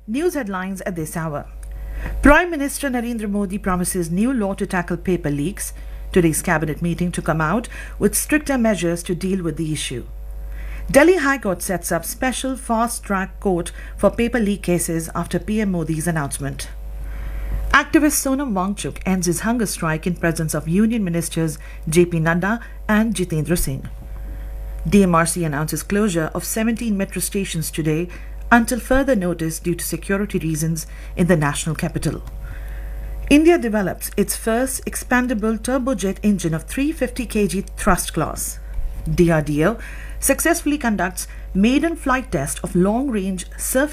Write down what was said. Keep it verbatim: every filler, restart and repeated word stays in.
News headlines at this hour. Prime Minister Narendra Modi promises new law to tackle paper leaks. Today's cabinet meeting to come out with stricter measures to deal with the issue. Delhi High Court sets up special fast-track court for paper leak cases after P M Modi's announcement. Activist Sonam Wangchuk ends his hunger strike in presence of Union Ministers J P Nadda and Jitendra Singh. D M R C announces closure of seventeen metro stations today until further notice due to security reasons in the national capital. India develops its first expandable turbojet engine of three hundred fifty kilograms thrust class. D R D O successfully conducts maiden flight test of long-range surface